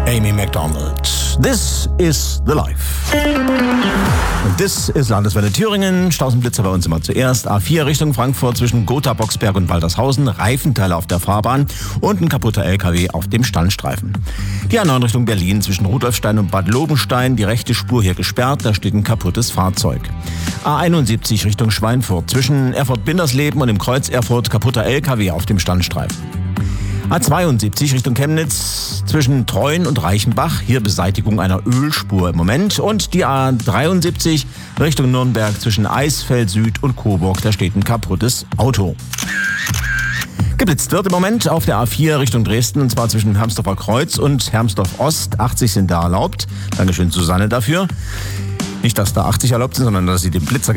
Amy Macdonald. This is the life. Und this ist Landeswelle Thüringen. Stausenblitzer bei uns immer zuerst. A4 Richtung Frankfurt zwischen Gotha-Boxberg und Waltershausen. Reifenteile auf der Fahrbahn und ein kaputter LKW auf dem Standstreifen. Die A9 Richtung Berlin zwischen Rudolfstein und Bad Lobenstein. Die rechte Spur hier gesperrt. Da steht ein kaputtes Fahrzeug. A71 Richtung Schweinfurt zwischen Erfurt-Bindersleben und dem Kreuz Erfurt. Kaputter LKW auf dem Standstreifen. A72 Richtung Chemnitz zwischen Treuen und Reichenbach. Hier Beseitigung einer Ölspur im Moment. Und die A73 Richtung Nürnberg zwischen Eisfeld Süd und Coburg. Da steht ein kaputtes Auto. Geblitzt wird im Moment auf der A4 Richtung Dresden, und zwar zwischen Hermsdorfer Kreuz und Hermsdorf Ost. 80 sind da erlaubt. Dankeschön, Susanne, dafür. Nicht, dass da 80 erlaubt sind, sondern dass sie den Blitzer